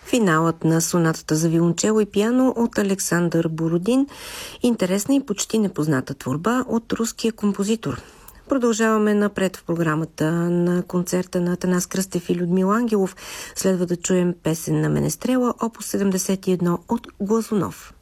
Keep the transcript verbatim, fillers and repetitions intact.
Финалът на сонатата за виолончело и пиано от Александър Бородин. Интересна и почти непозната творба от руския композитор. Продължаваме напред в програмата на концерта на Атанас Кръстев и Людмила Ангелов. Следва да чуем песен на Менестрела, опус седемдесет и едно от Глазунов.